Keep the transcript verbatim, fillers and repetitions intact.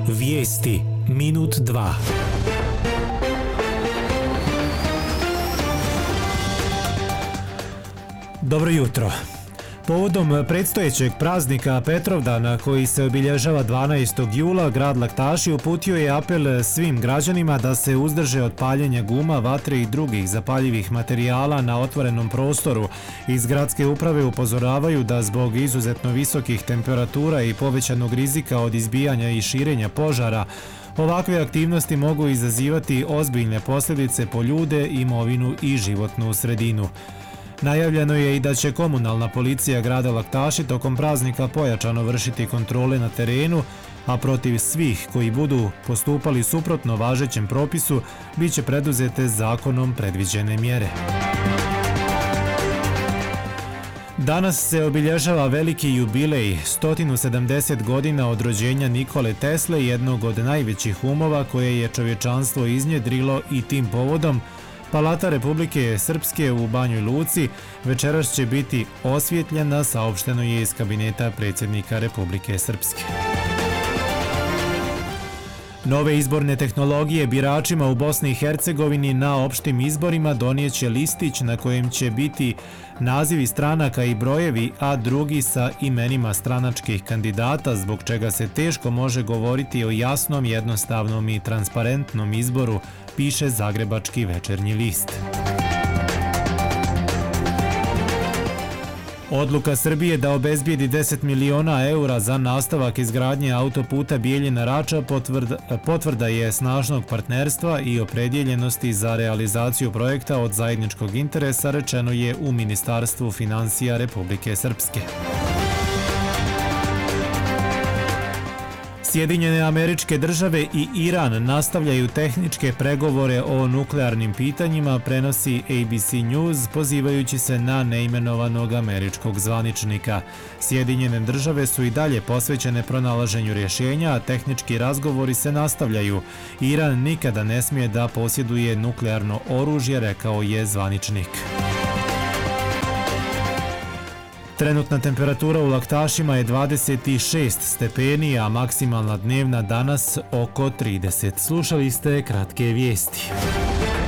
Vijesti minut dva. Dobro jutro. Povodom predstojećeg praznika Petrovdana koji se obilježava dvanaestog jula, grad Laktaši uputio je apel svim građanima da se uzdrže od paljenja guma, vatre i drugih zapaljivih materijala na otvorenom prostoru. Iz gradske uprave upozoravaju da zbog izuzetno visokih temperatura i povećanog rizika od izbijanja i širenja požara, ovakve aktivnosti mogu izazivati ozbiljne posljedice po ljude, imovinu i životnu sredinu. Najavljeno je i da će komunalna policija grada Laktaši tokom praznika pojačano vršiti kontrole na terenu, a protiv svih koji budu postupali suprotno važećem propisu bit će preduzete zakonom predviđene mjere. Danas se obilježava veliki jubilej, sto sedamdeset godina od rođenja Nikole Tesle, jednog od najvećih umova koje je čovječanstvo iznjedrilo, i tim povodom Palata Republike Srpske u Banjoj Luci večeras će biti osvjetljena, saopšteno je iz kabineta predsjednika Republike Srpske. Nove izborne tehnologije biračima u Bosni i Hercegovini na opštim izborima donijeće listić na kojem će biti nazivi stranaka i brojevi, a drugi sa imenima stranačkih kandidata, zbog čega se teško može govoriti o jasnom, jednostavnom i transparentnom izboru, piše Zagrebački večernji list. Odluka Srbije da obezbijedi deset miliona eura za nastavak izgradnje autoputa Bijeljina-Rača potvrda, potvrda je snažnog partnerstva i opredjeljenosti za realizaciju projekta od zajedničkog interesa, rečeno je u Ministarstvu finansija Republike Srpske. Sjedinjene Američke Države i Iran nastavljaju tehničke pregovore o nuklearnim pitanjima, prenosi A B C News pozivajući se na neimenovanog američkog zvaničnika. Sjedinjene Države su i dalje posvećene pronalaženju rješenja, a tehnički razgovori se nastavljaju. Iran nikada ne smije da posjeduje nuklearno oružje, rekao je zvaničnik. Trenutna temperatura u Laktašima je dvadeset šest stepeni, a maksimalna dnevna danas oko trideset. Slušali ste kratke vijesti.